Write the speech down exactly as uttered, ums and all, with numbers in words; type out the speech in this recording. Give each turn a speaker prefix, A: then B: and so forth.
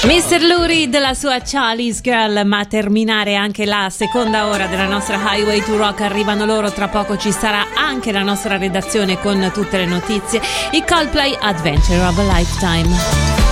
A: mister Lou Reed della sua Charlie's Girl, ma a terminare anche la seconda ora della nostra Highway to Rock arrivano loro, tra poco ci sarà anche la nostra redazione con tutte le notizie, i Coldplay Adventure of a Lifetime.